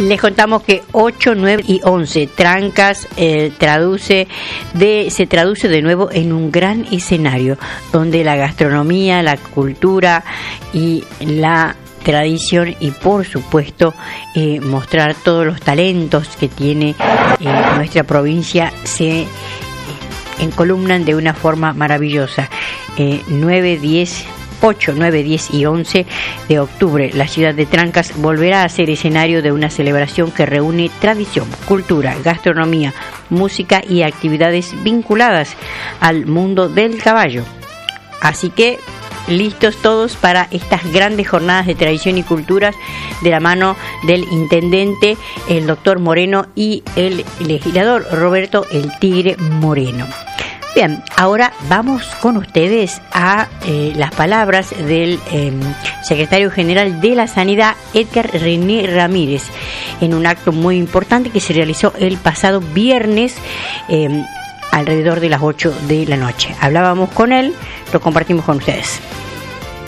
Les contamos que 8, 9 y 11 Trancas se traduce de nuevo en un gran escenario donde la gastronomía, la cultura y la tradición y por supuesto mostrar todos los talentos que tiene nuestra provincia se encolumnan de una forma maravillosa. 8, 9, 10 y 11 de octubre, la ciudad de Trancas volverá a ser escenario de una celebración que reúne tradición, cultura, gastronomía, música y actividades vinculadas al mundo del caballo. Así que listos todos para estas grandes jornadas de tradición y culturas de la mano del intendente, el doctor Moreno, y el legislador Roberto el Tigre Moreno. Bien, ahora vamos con ustedes a las palabras del secretario general de la Sanidad, Edgar René Ramírez, en un acto muy importante que se realizó el pasado viernes alrededor de las 8 de la noche. Hablábamos con él, lo compartimos con ustedes.